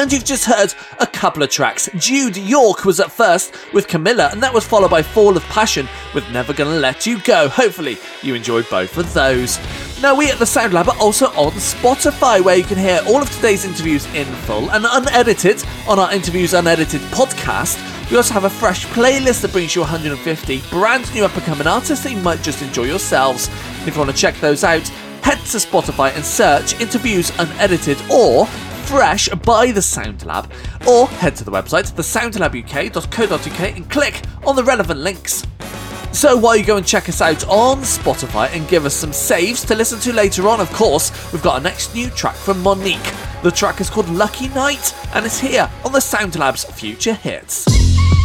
And you've just heard a couple of tracks. Jude York was at first with Camilla, and that was followed by Fall of Passion with Never Gonna Let You Go. Hopefully you enjoyed both of those. Now, we at the Sound Lab are also on Spotify, where you can hear all of today's interviews in full and unedited on our Interviews Unedited podcast. We also have a fresh playlist that brings you 150 brand new up-and-coming artists that you might just enjoy yourselves. If you want to check those out, head to Spotify and search Interviews Unedited or Fresh by The Sound Lab, or head to the website thesoundlabuk.co.uk and click on the relevant links. So while you go and check us out on Spotify and give us some saves to listen to later on, of course, we've got our next new track from Monique. The track is called Lucky Night, and it's here on the Sound Lab's Future Hits.